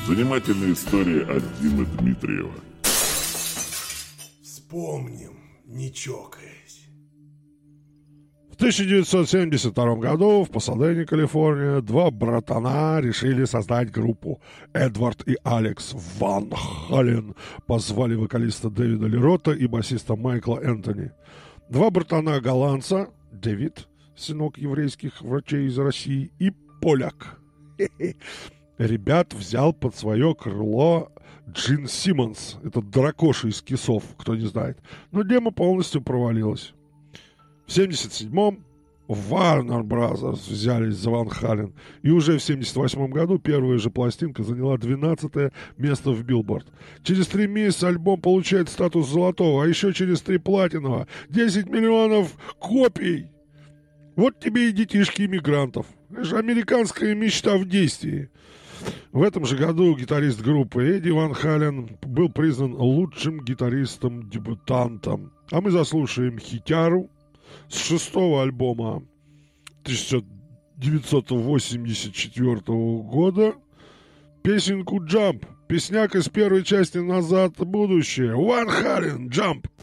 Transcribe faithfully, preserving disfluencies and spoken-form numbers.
Занимательная история от Димы Дмитриева. Вспомним, не чокаясь. В тысяча девятьсот семьдесят втором году в Пасадене, Калифорния, два братана решили создать группу. Эдвард и Алекс Ван Хален позвали вокалиста Дэвида Лерота и басиста Майкла Энтони. Два братана-голландца, Дэвид, сынок еврейских врачей из России, и поляк. Ребят взял под свое крыло Джин Симмонс. Это дракоша из Кисов, кто не знает. Но демо полностью провалилась. В семьдесят седьмом Warner Brothers взялись за Ван Хален. И уже в семьдесят восьмом году первая же пластинка заняла двенадцатое место в Билборд. Через три месяца альбом получает статус золотого, а еще через три платинового. десять миллионов копий! Вот тебе и детишки иммигрантов. Это же американская мечта в действии. В этом же году гитарист группы Эдди Ван Хален был признан лучшим гитаристом-дебютантом. А мы заслушаем хитяру с шестого альбома тысяча девятьсот восемьдесят четвёртого года, песенку «Jump». Песняк из первой части «Назад в будущее». Ван Хален, «Jump».